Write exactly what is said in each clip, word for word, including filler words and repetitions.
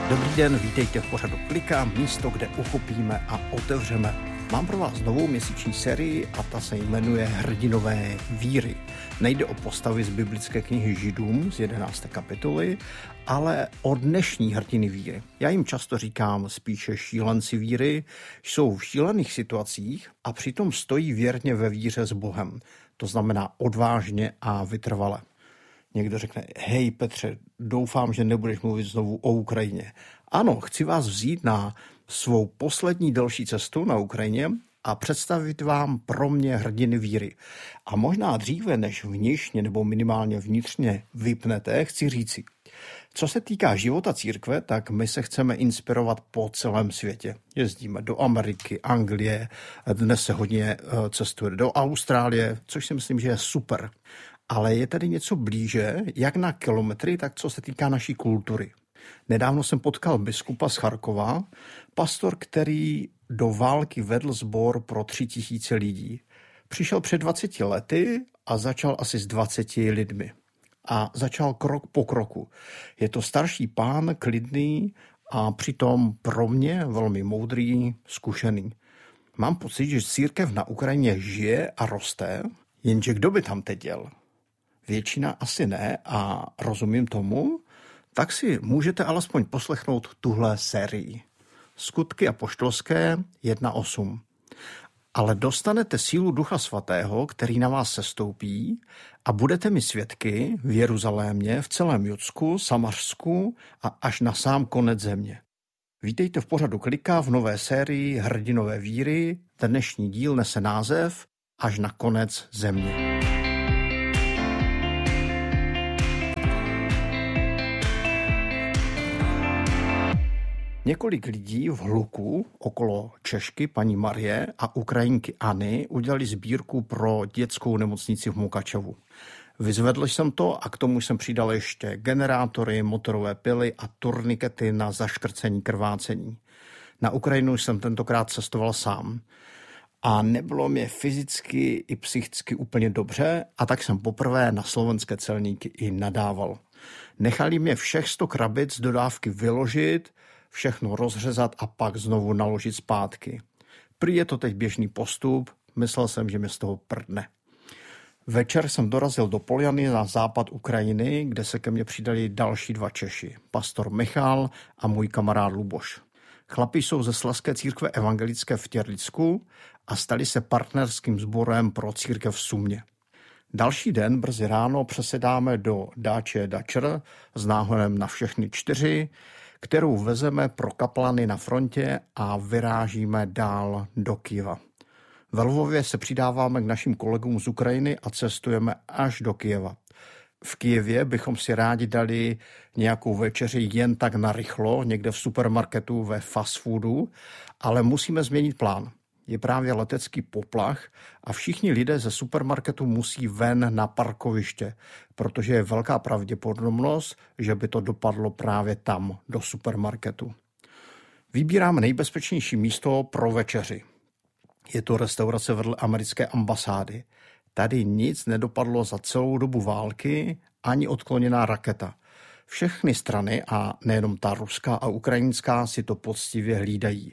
Dobrý den, vítejte v pořadu Klika, místo, kde uchopíme a otevřeme. Mám pro vás novou měsíční sérii a ta se jmenuje Hrdinové víry. Nejde o postavy z biblické knihy Židům z jedenácté kapitoly, ale o dnešní hrdiny víry. Já jim často říkám spíše šílenci víry, jsou v šílených situacích a přitom stojí věrně ve víře s Bohem. To znamená odvážně a vytrvale. Někdo řekne, hej Petře, doufám, že nebudeš mluvit znovu o Ukrajině. Ano, chci vás vzít na svou poslední delší cestu na Ukrajině a představit vám pro mě hrdiny víry. A možná dříve, než vnitřně nebo minimálně vnitřně vypnete, chci říci, co se týká života církve, tak my se chceme inspirovat po celém světě. Jezdíme do Ameriky, Anglie, dnes se hodně cestuje do Austrálie, což si myslím, že je super. Ale je tady něco blíže, jak na kilometry, tak co se týká naší kultury. Nedávno jsem potkal biskupa z Charkova, pastor, který do války vedl sbor pro tři tisíce lidí. Přišel před dvaceti lety a začal asi s dvaceti lidmi. A začal krok po kroku. Je to starší pán, klidný a přitom pro mě velmi moudrý, zkušený. Mám pocit, že církev na Ukrajině žije a roste, jenže kdo by tam teď jel? Většina asi ne a rozumím tomu, tak si můžete alespoň poslechnout tuhle sérii. Skutky apoštolské jedna osm. Ale dostanete sílu Ducha Svatého, který na vás sestoupí a budete mi svědky v Jeruzalémě, v celém Judsku, Samařsku a až na sám konec země. Vítejte v pořadu Klika v nové sérii Hrdinové víry. Dnešní díl nese název Až na konec země. Několik lidí v hluku okolo Češky paní Marie a Ukrajinky Anny udělali sbírku pro dětskou nemocnici v Mukačevu. Vyzvedl jsem to a k tomu jsem přidal ještě generátory, motorové pily a turnikety na zaškrcení krvácení. Na Ukrajinu jsem tentokrát cestoval sám a nebylo mě fyzicky i psychicky úplně dobře a tak jsem poprvé na slovenské celníky i nadával. Nechali mě všech sto krabic dodávky vyložit, všechno rozřezat a pak znovu naložit zpátky. Prý je to teď běžný postup, myslel jsem, že mě z toho prdne. Večer jsem dorazil do Poljany na západ Ukrajiny, kde se ke mně přidali další dva Češi, pastor Michal a můj kamarád Luboš. Chlapi jsou ze Slezské církve evangelické v Těrlicku a stali se partnerským sborem pro církev v Sumě. Další den brzy ráno přesedáme do dáče Dačr s náhodem na všechny čtyři, kterou vezeme pro kaplany na frontě a vyrážíme dál do Kyjeva. Ve Lvově se přidáváme k našim kolegům z Ukrajiny a cestujeme až do Kyjeva. V Kyjevě bychom si rádi dali nějakou večeři jen tak narychlo, někde v supermarketu ve fast foodu, ale musíme změnit plán. Je právě letecký poplach a všichni lidé ze supermarketu musí ven na parkoviště, protože je velká pravděpodobnost, že by to dopadlo právě tam, do supermarketu. Vybíráme nejbezpečnější místo pro večeři. Je to restaurace vedle americké ambasády. Tady nic nedopadlo za celou dobu války, ani odkloněná raketa. Všechny strany, a nejenom ta ruská a ukrajinská, si to poctivě hlídají.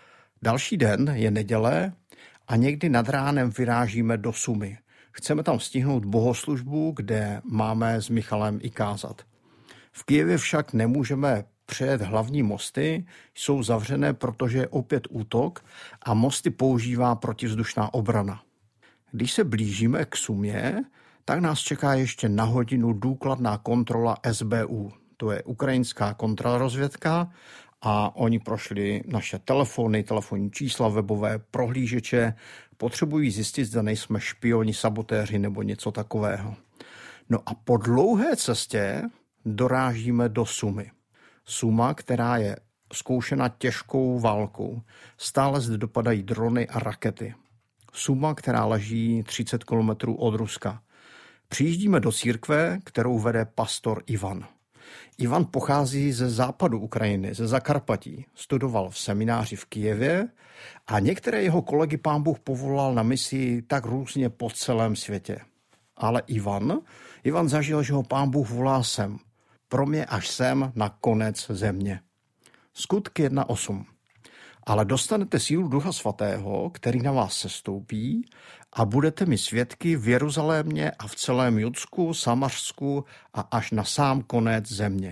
Další den je neděle a někdy nad ránem vyrážíme do Sumy. Chceme tam stihnout bohoslužbu, kde máme s Michalem i kázat. V Kyjevě však nemůžeme přejet hlavní mosty, jsou zavřené, protože je opět útok a mosty používá protivzdušná obrana. Když se blížíme k Sumě, tak nás čeká ještě na hodinu důkladná kontrola S B U. To je ukrajinská kontrarozvědka a oni prošli naše telefony, telefonní čísla, webové prohlížeče, potřebují zjistit, zda nejsme špioni, sabotéři nebo něco takového. No a po dlouhé cestě dorážíme do Sumy. Suma, která je zkoušena těžkou válkou. Stále zde dopadají drony a rakety. Suma, která leží třicet kilometrů od Ruska. Přijíždíme do církve, kterou vede pastor Ivan. Ivan pochází ze západu Ukrajiny, ze Zakarpatí. Studoval v semináři v Kyjevě a některé jeho kolegy pán Bůh povolal na misi tak různě po celém světě. Ale Ivan, Ivan zažil, že ho pán Bůh volá sem. Pro mě až sem na konec země. Skutky jedna osm. Ale dostanete sílu Ducha Svatého, který na vás sestoupí a budete mi svědky v Jeruzalémě a v celém Judsku, Samařsku a až na sám konec země.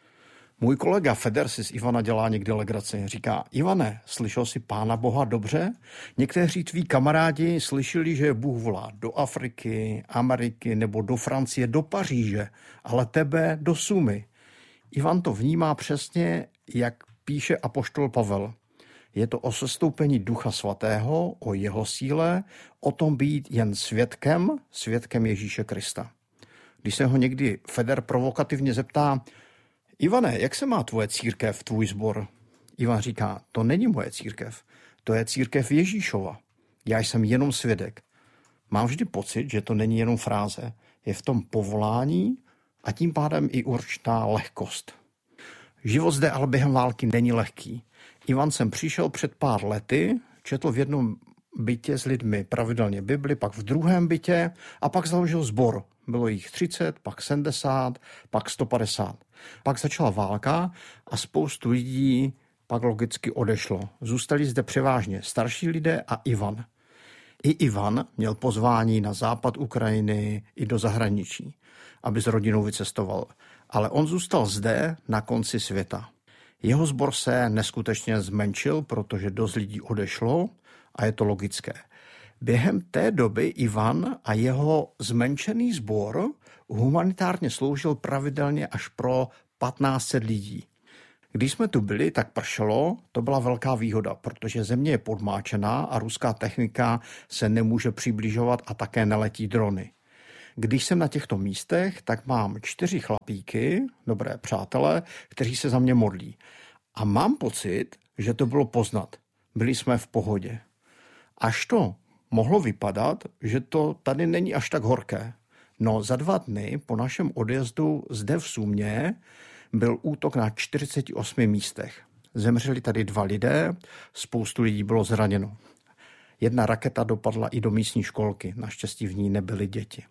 Můj kolega Feder si z Ivana dělá někdy legraci. Říká, Ivane, slyšel jsi Pána Boha dobře? Někteří tví kamarádi slyšeli, že Bůh volá do Afriky, Ameriky nebo do Francie, do Paříže, ale tebe do Sumy. Ivan to vnímá přesně, jak píše apoštol Pavel. Je to o sestoupení Ducha Svatého, o jeho síle, o tom být jen svědkem, svědkem Ježíše Krista. Když se ho někdy Feder provokativně zeptá, Ivane, jak se má tvoje církev, tvůj sbor? Ivan říká, to není moje církev, to je církev Ježíšova. Já jsem jenom svědek. Mám vždy pocit, že to není jenom fráze. Je v tom povolání a tím pádem i určitá lehkost. Život zde ale během války není lehký. Ivan sem přišel před pár lety, četl v jednom bytě s lidmi pravidelně Bibli, pak v druhém bytě a pak založil sbor. Bylo jich třicet, pak sedmdesát, pak sto padesát. Pak začala válka a spoustu lidí pak logicky odešlo. Zůstali zde převážně starší lidé a Ivan. I Ivan měl pozvání na západ Ukrajiny i do zahraničí, aby s rodinou vycestoval. Ale on zůstal zde na konci světa. Jeho sbor se neskutečně zmenšil, protože dost lidí odešlo a je to logické. Během té doby Ivan a jeho zmenšený sbor humanitárně sloužil pravidelně až pro patnáct set lidí. Když jsme tu byli, tak pršelo, to byla velká výhoda, protože země je podmáčená a ruská technika se nemůže přibližovat a také neletí drony. Když jsem na těchto místech, tak mám čtyři chlapíky, dobré přátelé, kteří se za mě modlí. A mám pocit, že to bylo poznat. Byli jsme v pohodě. Až to mohlo vypadat, že to tady není až tak horké. No za dva dny po našem odjezdu zde v Sumě byl útok na čtyřiceti osmi místech. Zemřeli tady dva lidé, spoustu lidí bylo zraněno. Jedna raketa dopadla i do místní školky, naštěstí v ní nebyly děti.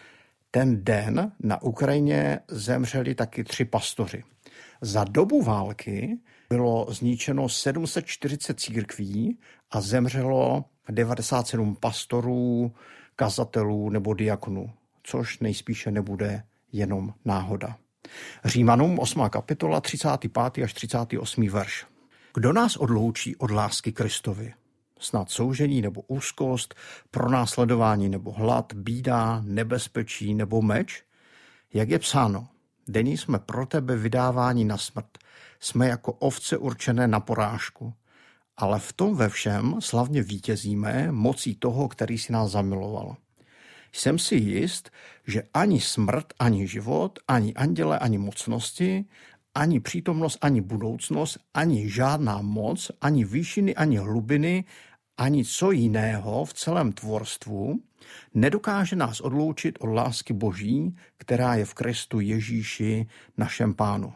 Ten den na Ukrajině zemřeli taky tři pastoři. Za dobu války bylo zničeno sedm set čtyřicet církví a zemřelo devadesát sedm pastorů, kazatelů nebo diakonů, což nejspíše nebude jenom náhoda. Římanům osmá kapitola, třicátý pátý až třicátý osmý verš. Kdo nás odloučí od lásky Kristovi? Snad soužení nebo úzkost, pronásledování nebo hlad, bída, nebezpečí nebo meč? Jak je psáno, denně jsme pro tebe vydáváni na smrt, jsme jako ovce určené na porážku. Ale v tom ve všem slavně vítězíme mocí toho, který si nás zamiloval. Jsem si jist, že ani smrt, ani život, ani anděle, ani mocnosti, ani přítomnost, ani budoucnost, ani žádná moc, ani výšiny, ani hlubiny, ani co jiného v celém tvorstvu nedokáže nás odloučit od lásky Boží, která je v Kristu Ježíši, našem Pánu.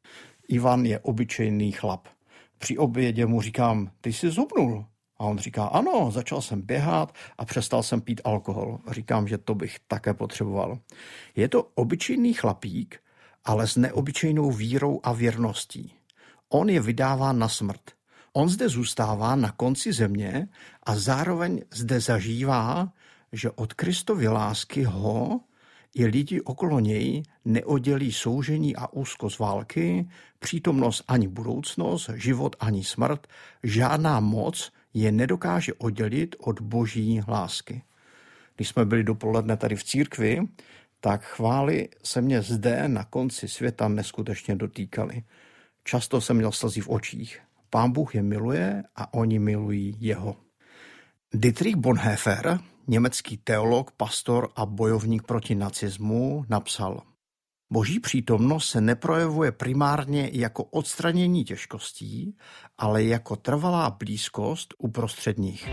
Ivan je obyčejný chlap. Při obědě mu říkám, ty jsi zhubnul. A on říká, ano, začal jsem běhat a přestal jsem pít alkohol. Říkám, že to bych také potřeboval. Je to obyčejný chlapík, ale s neobyčejnou vírou a věrností. On je vydává na smrt. On zde zůstává na konci země a zároveň zde zažívá, že od Kristovy lásky ho i lidi okolo něj neoddělí soužení a úzkost války, přítomnost ani budoucnost, život ani smrt, žádná moc je nedokáže oddělit od Boží lásky. Když jsme byli dopoledne tady v církvi, tak chvály se mě zde na konci světa neskutečně dotýkaly. Často jsem měl slzy v očích. Pán Bůh je miluje a oni milují jeho. Dietrich Bonhoeffer, německý teolog, pastor a bojovník proti nacismu, napsal: Boží přítomnost se neprojevuje primárně jako odstranění těžkostí, ale jako trvalá blízkost uprostřed nich.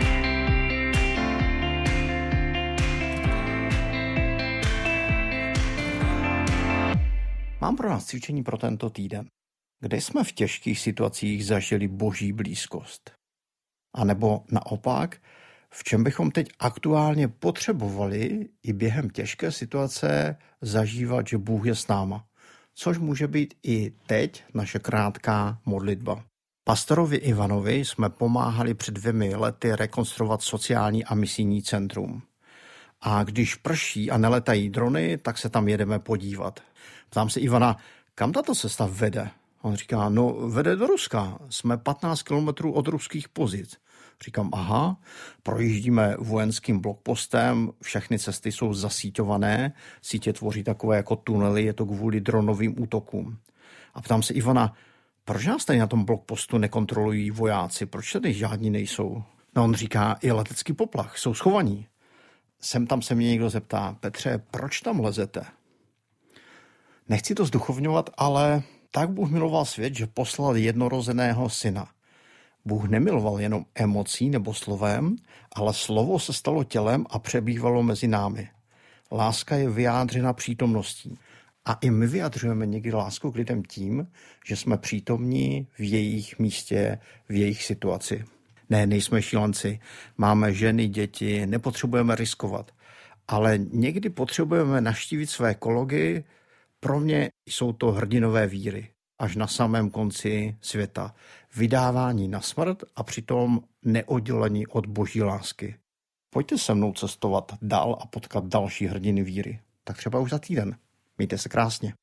Mám pro nás cvičení pro tento týden. Kde jsme v těžkých situacích zažili Boží blízkost? A nebo naopak, v čem bychom teď aktuálně potřebovali i během těžké situace zažívat, že Bůh je s náma? což může být i teď naše krátká modlitba. Pastorovi Ivanovi jsme pomáhali před dvěmi lety rekonstruovat sociální a misijní centrum. A když prší a neletají drony, tak se tam jedeme podívat. Ptám se Ivana, kam tato cesta vede? On říká, no vede do Ruska, jsme patnáct kilometrů od ruských pozic. Říkám, aha, projíždíme vojenským blokpostem, všechny cesty jsou zasíťované, sítě tvoří takové jako tunely, je to kvůli dronovým útokům. A ptám se Ivana, proč nás tady na tom blokpostu nekontrolují vojáci, proč tady žádní nejsou? No on říká, i letecký poplach, jsou schovaní. Sem tam se mě někdo zeptá, Petře, proč tam lezete? Nechci to zduchovňovat, ale tak Bůh miloval svět, že poslal jednorozeného syna. Bůh nemiloval jenom emocí nebo slovem, ale slovo se stalo tělem a přebývalo mezi námi. Láska je vyjádřena přítomností. A i my vyjadřujeme někdy lásku k lidem tím, že jsme přítomní v jejich místě, v jejich situaci. Ne, nejsme šílenci, máme ženy, děti, nepotřebujeme riskovat. Ale někdy potřebujeme navštívit své kolegy, pro mě jsou to hrdinové víry, až na samém konci světa. Vydávání na smrt a přitom neoddělení od boží lásky. Pojďte se mnou cestovat dál a potkat další hrdiny víry. Tak třeba už za týden. Mějte se krásně.